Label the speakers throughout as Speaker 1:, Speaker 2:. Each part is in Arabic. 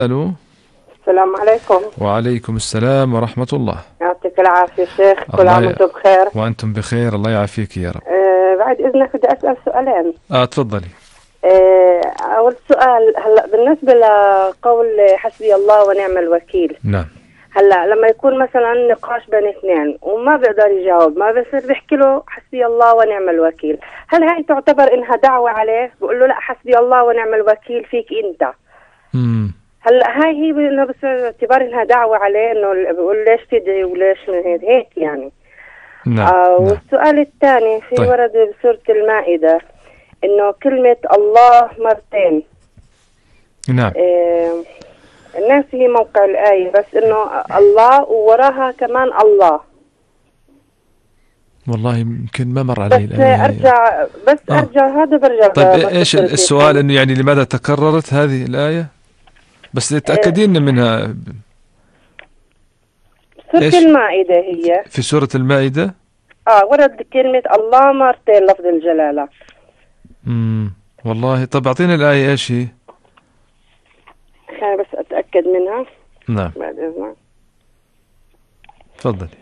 Speaker 1: ألو.
Speaker 2: السلام عليكم.
Speaker 1: وعليكم السلام ورحمة الله.
Speaker 2: يعطيك العافية شيخ، كل عام وانتم بخير.
Speaker 1: وأنتم بخير، الله يعافيك يا رب.
Speaker 2: بعد إذنك بدي أسأل سؤالين.
Speaker 1: تفضلي.
Speaker 2: أول سؤال، هلا بالنسبة لقول حسبي الله ونعم الوكيل.
Speaker 1: نعم.
Speaker 2: هلا لما يكون مثلا نقاش بين اثنين وما بيقدر يجاوب، ما بصير بيحكي له حسبي الله ونعم الوكيل، هل هاي تعتبر إنها دعوة عليه؟ بقول له لا حسبي الله ونعم الوكيل فيك أنت. هلا هاي هي انه بس اعتبار انها دعوه عليه، انه بيقول ليش تدعي وليش هيك يعني.
Speaker 1: نعم.
Speaker 2: والسؤال الثاني في
Speaker 1: طيب.
Speaker 2: ورد بسوره المائده انه كلمه الله مرتين.
Speaker 1: نعم.
Speaker 2: الناس هي موقع الايه، بس انه الله ووراها كمان الله.
Speaker 1: والله يمكن ما مر علي
Speaker 2: بس
Speaker 1: الآية.
Speaker 2: ارجع هذا برجع.
Speaker 1: طيب ايش السؤال؟ انه يعني لماذا تكررت هذه الآية؟ بس تأكدين منها.
Speaker 2: سورة المائدة هي.
Speaker 1: في سورة المائدة؟
Speaker 2: ورد كلمة الله مرتين لفظ الجلالة.
Speaker 1: والله طب أعطينا الآية ايش هي؟
Speaker 2: خليني بس أتأكد منها.
Speaker 1: نعم.
Speaker 2: بعد إذنك.
Speaker 1: تفضلي.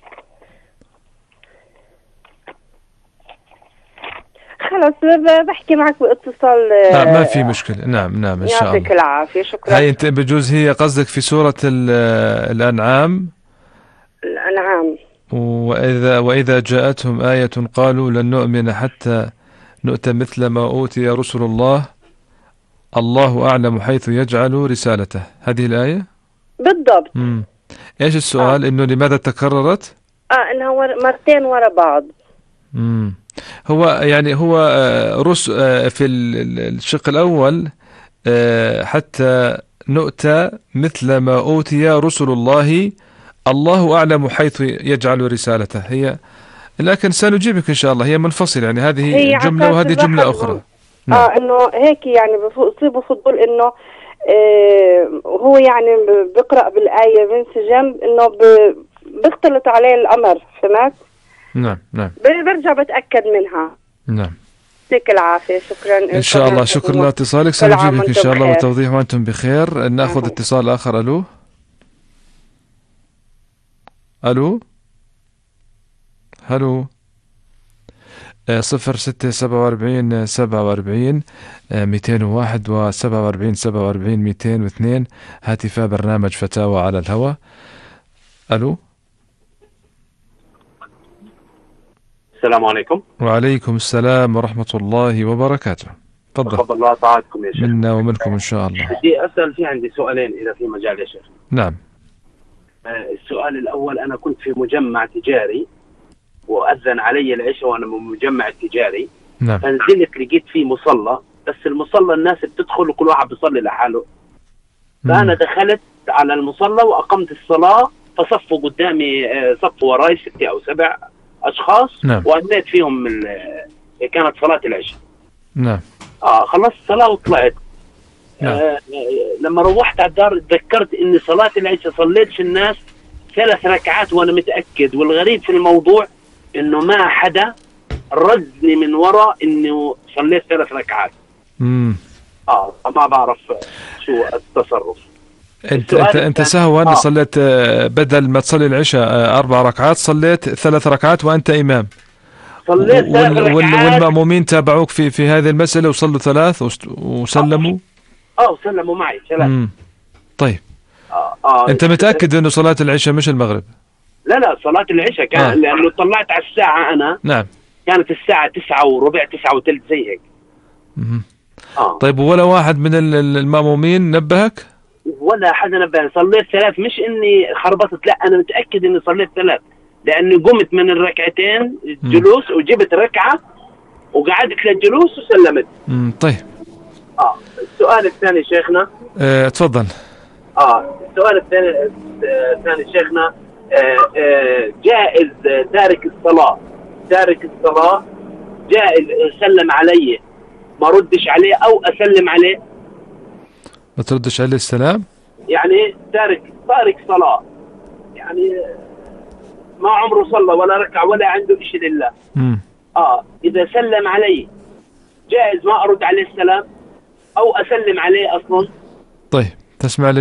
Speaker 2: خلاص بحكي معك باتصال.
Speaker 1: ما في مشكلة. نعم إن شاء الله.
Speaker 2: يعطيك العافية، شكرا.
Speaker 1: هاي أنت بجوز هي قصدك في سورة الأنعام.
Speaker 2: الأنعام.
Speaker 1: وإذا جاءتهم آية قالوا لن نؤمن حتى نؤتى مثل ما أوتي رسل الله الله أعلم حيث يجعل رسالته. هذه الآية
Speaker 2: بالضبط.
Speaker 1: إيش السؤال؟ إنه لماذا تكررت؟
Speaker 2: إنها مرتين ورا بعض.
Speaker 1: هو يعني هو في الشق الأول حتى نؤتى مثل ما أوتي رسل الله الله أعلم حيث يجعل رسالته. هي لكن سنجيبك إن شاء الله، هي منفصلة يعني، هذه جملة وهذه جملة أخرى.
Speaker 2: إنه هيك يعني بصيبه فضول إنه هو يعني بقرأ بالآية بنسجم إنه بيختلط عليه الأمر، فهمت؟
Speaker 1: نعم.
Speaker 2: برجع بتأكد منها.
Speaker 1: نعم.
Speaker 2: يعطيك العافية، شكرا.
Speaker 1: إن شاء الله، شكرا لاتصالك، سنجيبك إن شاء الله بالتوضيح وأنتم بخير. نأخذ اتصال آخر. ألو. هلو. 0647 47 201 و47 47 202 هاتفا برنامج فتاوى على الهواء. ألو.
Speaker 3: السلام عليكم.
Speaker 1: وعليكم السلام ورحمة الله وبركاته.
Speaker 3: تفضل الله طاعتكم يا شيخ.
Speaker 1: منا ومنكم إن شاء الله.
Speaker 3: بدي أسأل، في عندي سؤالين إذا في مجال يا شيخ.
Speaker 1: نعم.
Speaker 3: السؤال الأول، أنا كنت في مجمع تجاري وأذن علي العشاء وأنا من المجمع التجاري.
Speaker 1: نعم.
Speaker 3: فنزلت لقيت فيه مصلى، بس المصلى الناس بتدخل وكل واحد بيصلي لحاله. فأنا دخلت على المصلى وأقمت الصلاة، فصفوا قدامي صفوا وراي 6 أو 7 أشخاص.
Speaker 1: نعم.
Speaker 3: وأديت فيهم كانت صلاة العشاء.
Speaker 1: نعم.
Speaker 3: خلصت الصلاة وطلعت.
Speaker 1: نعم.
Speaker 3: لما روحت على الدار تذكرت إني صلاة العشاء صليت في الناس 3 ركعات وأنا متأكد. والغريب في الموضوع إنه ما حدا ردني من وراء إنه صليت 3 ركعات. ما بعرف شو التصرف.
Speaker 1: أنت سهوا صليت بدل ما تصلي العشاء 4 ركعات صليت 3 ركعات وأنت إمام.
Speaker 3: صليت 3 ركعات.
Speaker 1: والمأمومين تابعوك في هذه المسألة وصلوا 3 وسلموا.
Speaker 3: سلموا معي 3.
Speaker 1: طيب. أنت متأكد إنه صلاة العشاء مش المغرب؟
Speaker 3: لا صلاة العشاء كان لأنه طلعت على الساعة أنا.
Speaker 1: نعم.
Speaker 3: كانت الساعة 9:15 9:03 زي هيك.
Speaker 1: طيب ولا واحد من المأمومين نبهك؟
Speaker 3: ولا حدا نبهني. صليت 3، مش إني خربطت، لا أنا متأكد إني صليت 3 لأني قمت من الركعتين جلوس وجبت ركعة وقعدت للجلوس وسلمت.
Speaker 1: طيب.
Speaker 3: السؤال الثاني شيخنا.
Speaker 1: تفضل.
Speaker 3: السؤال الثاني شيخنا، جائز تارك الصلاة جائز سلم علي ما ردش عليه أو أسلم عليه؟
Speaker 1: ما تردش عليه السلام؟
Speaker 3: يعني تارك صلاة، يعني ما عمره صلى ولا ركع ولا عنده إشي لله. إذا سلم علي جائز ما أرد عليه السلام أو أسلم عليه أصلا؟
Speaker 1: طيب تسمع لي